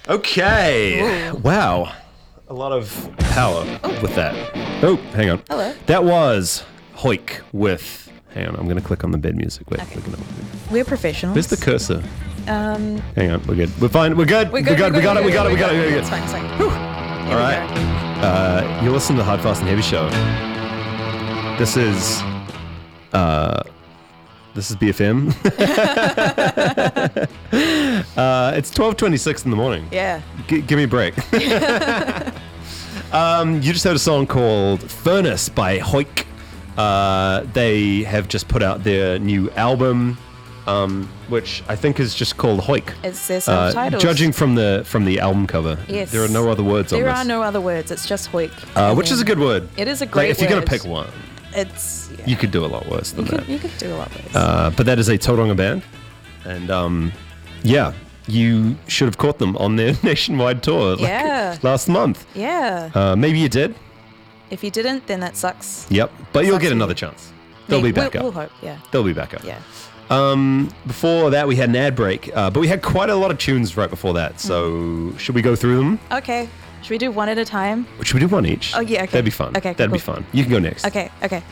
Okay. Ooh. Wow. A lot of power with that. Oh, hang on. Hello. That was Hoik with... Hang on, I'm going to click on the bed music. Wait, Okay. look it up. We're professionals. Where's the cursor? Um, Hang on, we're good. We're fine. We're good. We got it. We got it. It's fine. It's fine. All right. You listen to the Hard, Fast, and Heavy show. This is BFM. It's 12:26 in the morning. Yeah. Give me a break. You just heard a song called Furnace by Hoik. They have just put out their new album, which I think is just called Hoik. It's their self-titled. Judging from the album cover, Yes. there are no other words on this. There are no other words. It's just Hoik. Which is a good word. It is a great If you're going to word. pick one, It's... Yeah. you could do a lot worse than that. You could do a lot worse. But that is a Tauranga band. And yeah, you should have caught them on their nationwide tour last month. Yeah. Maybe you did. If you didn't, then that sucks. Yep. But you'll Sucks get for another you. chance. They'll be back We'll up. hope, yeah. They'll be back up. Yeah. Before that, we had an ad break, but we had quite a lot of tunes right before that. So should we go through them? Okay. Should we do one at a time? Should we do one each? Oh, yeah, okay. That'd be fun. Okay, That'd be cool. fun. You can go next. Okay.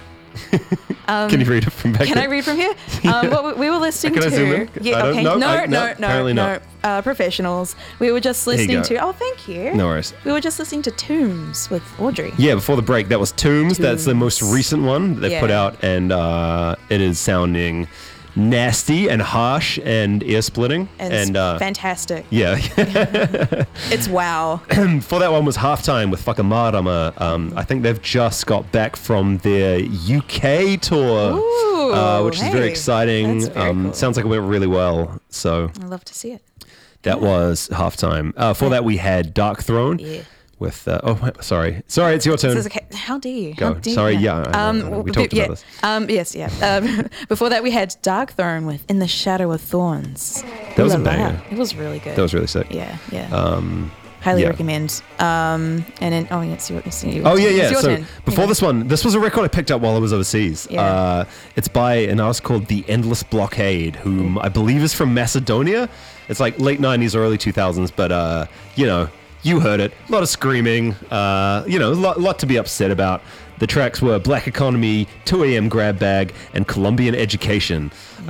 Can you read it from back Can I there? read from here? What we were listening Can I to. zoom in? Yeah, I don't okay. know. No. Apparently not. Professionals. We were just you listening go. to. Oh, thank you. No worries. We were just listening to Tombs with Audrey. Yeah, before the break, that was Tombs. That's the most recent one that they put Yeah. out, and it is sounding nasty and harsh and ear-splitting. And fantastic. Yeah. It's wow. Before that one was Halftime with fucking Marama. I think they've just got back from their UK tour, Ooh, which is very hey, exciting. that's very cool. Sounds like it went really well. So I'd love to see it. that was Halftime. For that we had Dark Throne Yeah. with. Sorry, it's your turn. This is okay. How dare you? Go. How dare Sorry, you? yeah, I know. We talked about this. Yes, yeah. Before that, we had Dark Throne with In the Shadow of Thorns. That was a Ooh la la. banger. It was really good. That was really sick. Yeah. Highly yeah. recommend. And then, it's your Oh turn. yeah. It's your So turn. before this one, this was a record I picked up while I was overseas. Yeah. It's by an artist called The Endless Blockade, whom I believe is from Macedonia. It's like late 90s, early 2000s, but you heard it. A lot of screaming. A lot to be upset about. The tracks were Black Economy, 2 AM Grab Bag, and Colombian Education.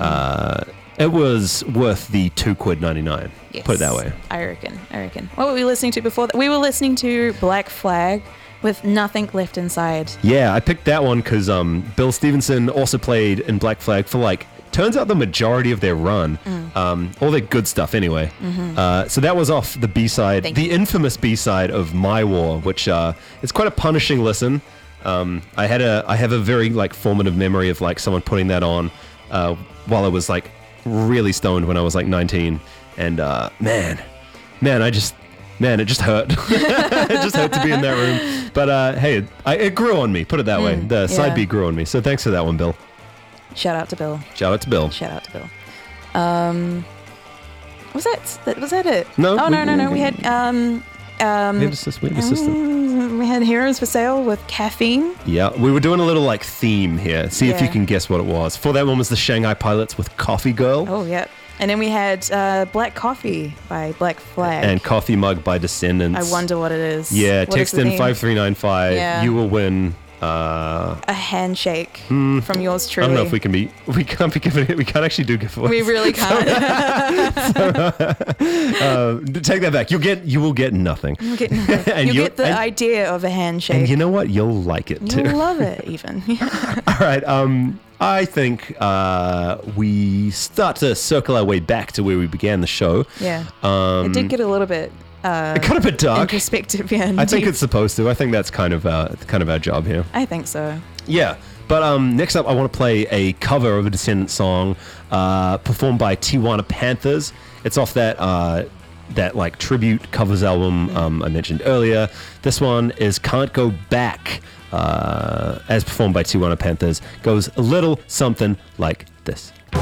It was worth the £2.99. Yes, Put it that way. I reckon. What were we listening to before that? We were listening to Black Flag with Nothing Left Inside. Yeah, I picked that one because Bill Stevenson also played in Black Flag for turns out the majority of their run, all their good stuff anyway. So that was off the B-side, Thank the you. infamous B-side of My War, which it's quite a punishing listen. I have a very formative memory of someone putting that on while I was really stoned when I was 19, and man, it just hurt. It just hurt to be in that room. But hey, it grew on me. Put it that way. The side yeah. B grew on me. So thanks for that one, Bill. Shout out to Bill. Shout out to Bill. Was that it? No, Oh, we- no. We had We have a system. we had Heroes for Sale with Caffeine. Yeah, we were doing a little theme here. See if you Yeah. can guess what it was. For that one was the Shanghai Pilots with Coffee Girl Oh, yeah. And then we had Black Coffee by Black Flag. and Coffee Mug by Descendants. I wonder what it is. Yeah, What is text the in name? 5395. Yeah. You will win. A handshake from yours truly. I don't know if we can't be giving it. We can't actually do giveaways. We really can't. Take that back. You will get nothing. You get, And you you- get the and- idea of a handshake. And you know what? You'll like it too. You'll love it, even. All right. I think we start to circle our way back to where we began the show. Yeah. It did get a little bit Kind of a bit dark. introspective. Yeah. I think deep. it's supposed to. I think that's kind of our job here. I think so. Yeah. But next up, I want to play a cover of a Descendant song performed by Tijuana Panthers. It's off that tribute covers album I mentioned earlier. This one is Can't Go Back, as performed by Tijuana Panthers. Goes a little something like this.